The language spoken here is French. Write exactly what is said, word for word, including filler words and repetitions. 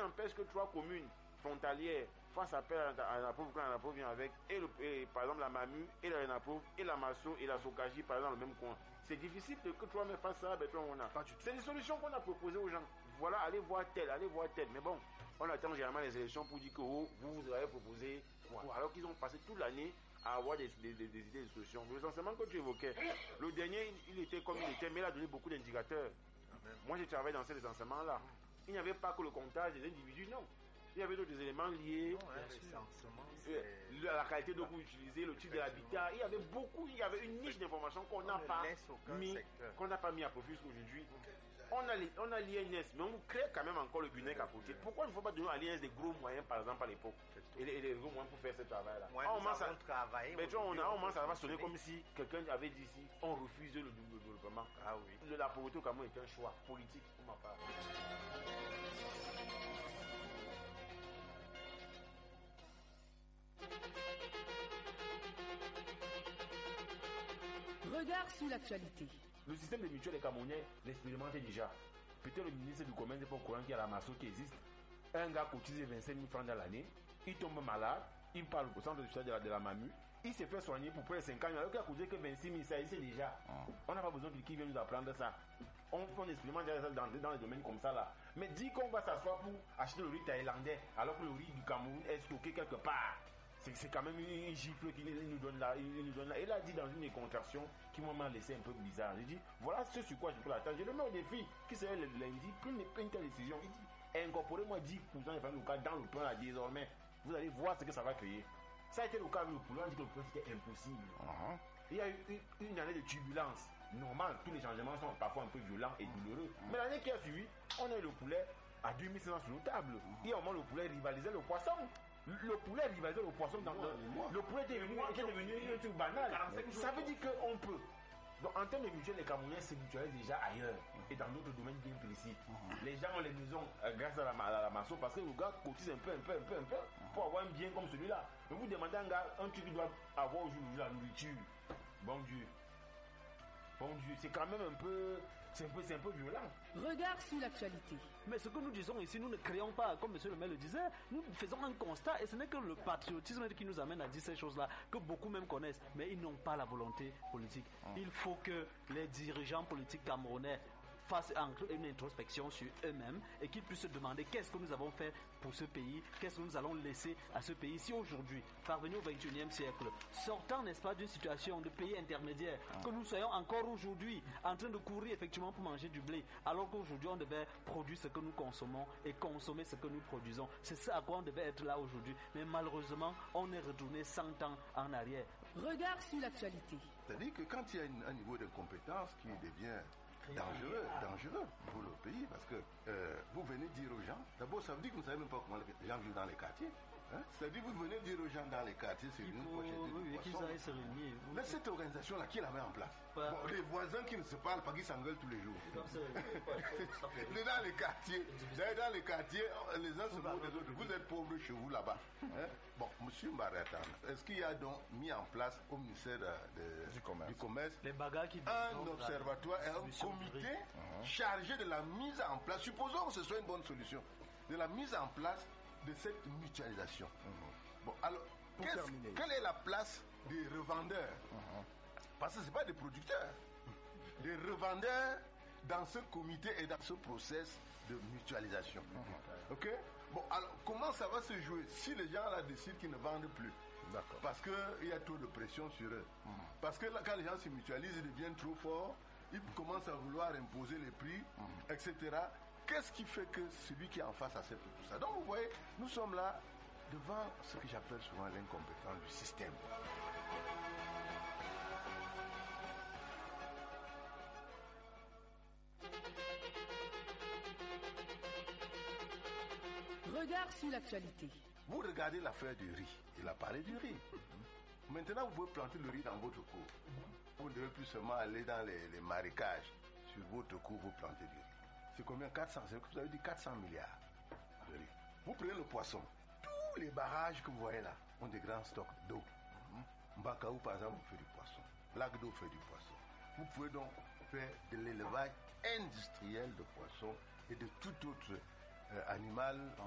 n'empêche que trois communes frontalières fassent appel à la pauvre quand la pauvre vient avec, et, le, et par exemple la Mamu, et la Renapro, et la Masso, et la Sokaji, par exemple, dans le même coin. C'est difficile de, que toi même fasses ça, ben toi on a. C'est des solutions qu'on a proposées aux gens. Voilà, allez voir tel, allez voir tel. Mais bon, on attend généralement les élections pour dire que oh, vous, vous avez proposé quoi. Alors qu'ils ont passé toute l'année à avoir des, des, des, des idées de solutions. Le recensement que tu évoquais, le dernier, il, il était comme il était, mais il a donné beaucoup d'indicateurs. Moi, j'ai travaillé dans ces recensements-là. Il n'y avait pas que le comptage des individus, non. Il y avait d'autres éléments liés à la qualité d'eau que vous utilisez, le type de l'habitat. Il y avait beaucoup, il y avait une niche d'informations qu'on n'a pas mis, qu'on n'a pas mis à profit jusqu'aujourd'hui. On a, on a l'I N S, mais on crée quand même encore le B U N E C à côté. Pourquoi il ne faut pas donner à l'I N S des gros moyens, par exemple, à l'époque, et les, et les gros moyens pour faire ce travail-là? Ouais, on commence à travailler. Mais tu vois, on a, on ça va sonner comme si quelqu'un avait dit ici, on refuse le développement. Ah oui. La pauvreté au Cameroun est un choix politique pour ma part. Regard sur l'actualité. Le système des mutuelles des Camerounais l'expérimentait déjà. Peut-être le ministre du Commerce n'est pas au courant qu'il y a la Masso qui existe. Un gars cotise vingt-cinq mille francs dans l'année, il tombe malade, il parle au centre de soutien de la, de la Mamu, il s'est fait soigner pour près de cinq ans, alors qu'il a cotisé que vingt-six mille, ça existe déjà. On n'a pas besoin de qui vienne nous apprendre ça. On fait un expériment dans, dans les domaines comme ça là. Mais dit qu'on va s'asseoir pour acheter le riz thaïlandais, alors que le riz du Cameroun est stocké quelque part. C'est, c'est quand même une gifle qu'il nous donne là. Il nous donne là. Il a dit dans une contraction qui m'a laissé un peu bizarre. Il dit voilà ce sur quoi je peux l'attendre. Je le mets au défi. Qui serait le lundi, prenez une telle décision. Il dit incorporez-moi dix pour cent des familles locales dans le plan là désormais. Vous allez voir ce que ça va créer. Ça a été le cas avec le poulet. On dit que le poulet c'était impossible. Uh-huh. Il y a eu une, une année de turbulence. Normal, tous les changements sont parfois un peu violents et douloureux. Uh-huh. Mais l'année qui a suivi, on a eu le poulet à deux mille cinq cents sur nos tables. Uh-huh. Et au moment le poulet rivalisait le poisson. Le poulet rivalisait le poisson dans le, le poulet était devenu, était devenu un truc banal. Ça veut dire qu'on peut. Donc en termes de mutuelles, les Camerounais se mutualisent déjà ailleurs et dans d'autres domaines bien précis. Mm-hmm. Les gens ont les maisons euh, grâce à la, à la Masso parce que le gars cotise un peu, un peu, un peu, un peu mm-hmm. pour avoir un bien comme celui-là. Mais vous demandez à un gars, un truc qui doit avoir aujourd'hui la nourriture. Bon Dieu. Bon Dieu, c'est quand même un peu, c'est un peu, c'est un peu violent. Regard sur l'actualité. Mais ce que nous disons ici, nous ne créons pas, comme M. le maire le disait, nous faisons un constat et ce n'est que le patriotisme qui nous amène à dire ces choses-là, que beaucoup même connaissent, mais ils n'ont pas la volonté politique. Il faut que les dirigeants politiques camerounais fassent une introspection sur eux-mêmes et qu'ils puissent se demander qu'est-ce que nous avons fait pour ce pays, qu'est-ce que nous allons laisser à ce pays si aujourd'hui, parvenu au vingt et unième siècle, sortant, n'est-ce pas, d'une situation de pays intermédiaire, que nous soyons encore aujourd'hui en train de courir effectivement pour manger du blé, alors qu'aujourd'hui on devait produire ce que nous consommons et consommer ce que nous produisons. C'est ça à quoi on devait être là aujourd'hui. Mais malheureusement, on est retourné cent ans en arrière. Regard sur l'actualité. C'est-à-dire que quand il y a une, un niveau de compétence qui devient dangereux, dangereux pour le pays, parce que euh, vous venez dire aux gens, d'abord ça veut dire que vous ne savez même pas comment les gens vivent dans les quartiers. Hein? C'est-à-dire que vous venez dire aux gens dans les quartiers, c'est une pochette de poisson. Mais cette organisation-là, qui la met en place? Bon, les voisins qui ne se parlent pas, qui s'engueulent tous les jours. Dans les quartiers, dans les quartiers, les uns se moquent des autres. Vous êtes pauvres chez vous là-bas. Hein? Bon, monsieur Mbarata, est-ce qu'il y a donc mis en place au ministère de, de, du commerce, du commerce les bagages qui un observatoire et un comité uh-huh. chargé de la mise en place, supposons que ce soit une bonne solution, de la mise en place de cette mutualisation. Uh-huh. Bon, alors, quelle est la place des revendeurs? Uh-huh. Parce que ce n'est pas des producteurs. Des revendeurs dans ce comité et dans ce process de mutualisation. Uh-huh. Ok? Bon, alors, comment ça va se jouer si les gens là décident qu'ils ne vendent plus? D'accord. Parce qu'il y a trop de pression sur eux. Uh-huh. Parce que là, quand les gens se mutualisent, ils deviennent trop forts, ils commencent à vouloir imposer les prix, uh-huh. et cetera. Qu'est-ce qui fait que celui qui est en face accepte tout ça? Donc vous voyez, nous sommes là devant ce que j'appelle souvent l'incompétence du système. Regard sur l'actualité. Vous regardez l'affaire du riz. Il a parlé du riz. Maintenant, vous pouvez planter le riz dans votre cour. Vous ne devez plus seulement aller dans les, les marécages. Sur votre cour, vous plantez du riz. C'est combien? quatre cents, c'est que vous avez dit quatre cents milliards de riz. Vous prenez le poisson. Tous les barrages que vous voyez là ont des grands stocks d'eau. Mbakaou, par exemple, fait du poisson. Lac d'eau fait du poisson. Vous pouvez donc faire de l'élevage industriel de poissons et de tout autre euh, animal